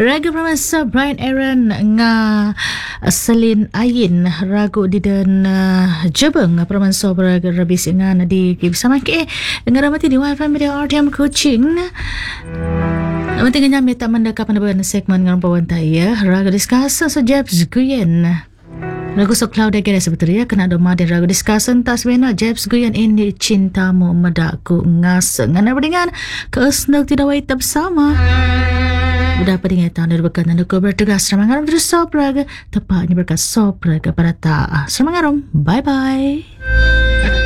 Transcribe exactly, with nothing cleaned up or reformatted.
Raga Pramasa Brian Aaron nga Selin Ayin ragu di dan uh, Jabang Pramasa Braga Rabis nga na di bersama ke ngaramati di Wi-Fi Media R T M Coaching. Naman tingin niya may taman na kapanabagan na segmen ng pawantai ya. Raga diskasa sa Jeps Guyen. Ragu sa cloud ay kaya sebetulnya kena doma din ragu diskasan tas bena Jeps Guyen ini cintamu madaku ngaseng. Ngana beringan keusnag tidak wait bersama. Udah pada ingat tahun berkat dan aku bertugas semangat terus sopraga tepatnya berkat sopraga pada ta semangat bye bye.